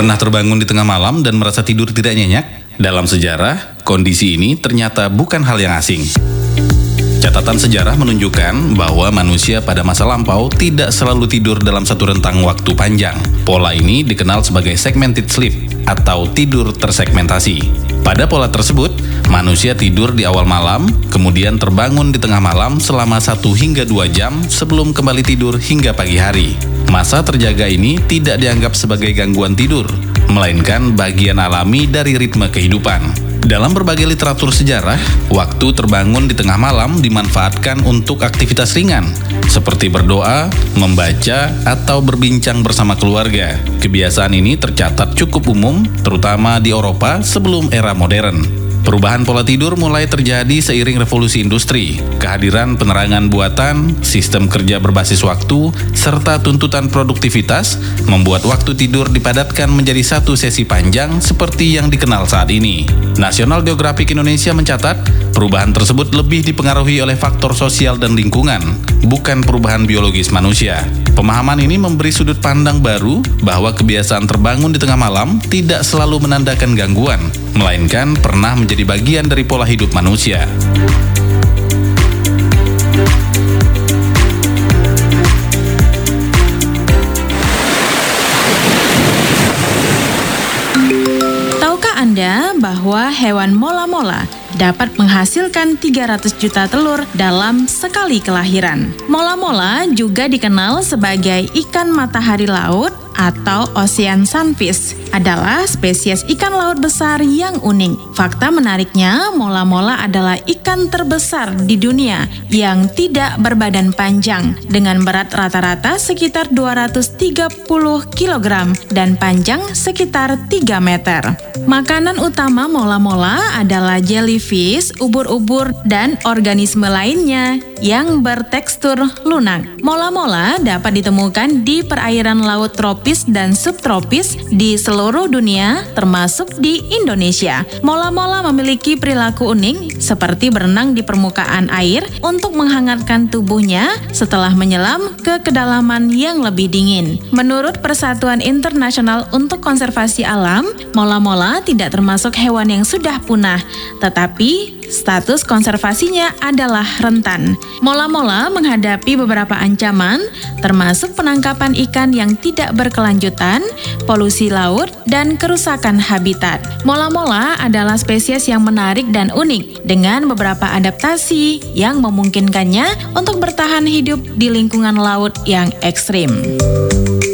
Pernah terbangun di tengah malam dan merasa tidur tidak nyenyak? Dalam sejarah, kondisi ini ternyata bukan hal yang asing. Catatan sejarah menunjukkan bahwa manusia pada masa lampau tidak selalu tidur dalam satu rentang waktu panjang. Pola ini dikenal sebagai segmented sleep atau tidur tersegmentasi. Pada pola tersebut, manusia tidur di awal malam, kemudian terbangun di tengah malam selama 1 hingga 2 jam sebelum kembali tidur hingga pagi hari. Masa terjaga ini tidak dianggap sebagai gangguan tidur, melainkan bagian alami dari ritme kehidupan. Dalam berbagai literatur sejarah, waktu terbangun di tengah malam dimanfaatkan untuk aktivitas ringan, seperti berdoa, membaca, atau berbincang bersama keluarga. Kebiasaan ini tercatat cukup umum, terutama di Eropa sebelum era modern. Perubahan pola tidur mulai terjadi seiring revolusi industri, kehadiran penerangan buatan, sistem kerja berbasis waktu, serta tuntutan produktivitas membuat waktu tidur dipadatkan menjadi satu sesi panjang seperti yang dikenal saat ini. National Geographic Indonesia mencatat, perubahan tersebut lebih dipengaruhi oleh faktor sosial dan lingkungan, bukan perubahan biologis manusia. Pemahaman ini memberi sudut pandang baru bahwa kebiasaan terbangun di tengah malam tidak selalu menandakan gangguan, melainkan pernah menjadi bagian dari pola hidup manusia. Tahukah Anda bahwa hewan mola-mola dapat menghasilkan 300 juta telur dalam sekali kelahiran? Mola-mola juga dikenal sebagai ikan matahari laut atau ocean sunfish, adalah spesies ikan laut besar yang unik. Fakta menariknya, mola-mola adalah ikan terbesar di dunia yang tidak berbadan panjang, dengan berat rata-rata sekitar 230 kg dan panjang sekitar 3 meter. Makanan utama mola-mola adalah jellyfish, ubur-ubur, dan organisme lainnya yang bertekstur lunak. Mola-mola dapat ditemukan di perairan laut tropis dan subtropis di seluruh dunia, termasuk di Indonesia. Mola-mola memiliki perilaku unik seperti berenang di permukaan air untuk menghangatkan tubuhnya setelah menyelam ke kedalaman yang lebih dingin. Menurut Persatuan Internasional untuk Konservasi Alam, mola-mola tidak termasuk hewan yang sudah punah, tetapi status konservasinya adalah rentan. Mola-mola menghadapi beberapa ancaman, termasuk penangkapan ikan yang tidak berkelanjutan, polusi laut, dan kerusakan habitat. Mola-mola adalah spesies yang menarik dan unik, dengan beberapa adaptasi yang memungkinkannya untuk bertahan hidup di lingkungan laut yang ekstrim.